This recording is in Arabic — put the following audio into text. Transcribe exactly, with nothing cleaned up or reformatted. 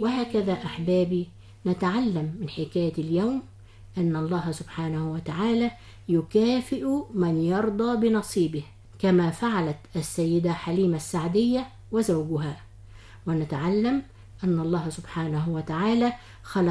وهكذا أحبابي نتعلم من حكاية اليوم أن الله سبحانه وتعالى يكافئ من يرضى بنصيبه كما فعلت السيدة حليمة السعدية وزوجها، ونتعلم أن الله سبحانه وتعالى خلق